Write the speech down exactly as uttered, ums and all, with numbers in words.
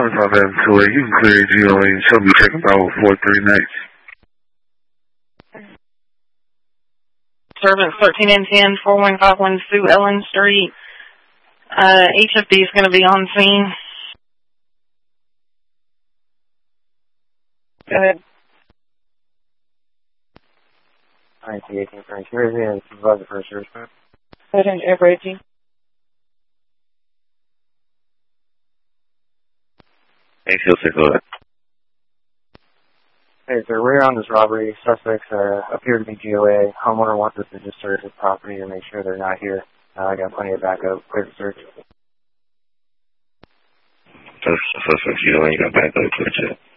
twenty-five Avenue two A. You can clear G O A and show me check about four three nights. Servants thirteen and ten, four one five one Sue Ellen Street. Uh, H F D is going to be on scene. Go ahead. nineteen eighteen Frank. Here is the supervisor for service. Lieutenant Air eighteen. Hey, Phil, say go ahead. Hey, sir, we're on this robbery. Suspects uh, appear to be G O A. Homeowner wants us to just search his property to make sure they're not here. Uh, I got plenty of backup. Clear the search. Suspect G O A, you got backup, clear check.